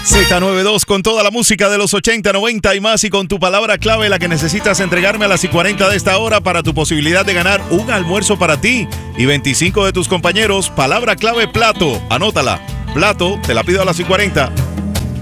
Z92 con toda la música de los 80, 90 y más, y con tu palabra clave, la que necesitas entregarme a las 40 de esta hora para tu posibilidad de ganar un almuerzo para ti y 25 de tus compañeros. Palabra clave plato, anótala. Plato, te la pido a las 40.